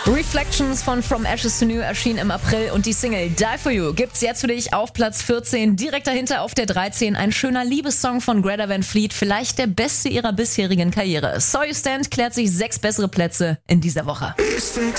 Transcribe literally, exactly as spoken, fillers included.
Reflections von From Ashes to New erschien im April und die Single Die For You gibt's jetzt für dich auf Platz vierzehn. Direkt dahinter auf der dreizehn ein schöner Liebessong von Greta Van Fleet, vielleicht der beste ihrer bisherigen Karriere. So You Stand klärt sich sechs bessere Plätze in dieser Woche.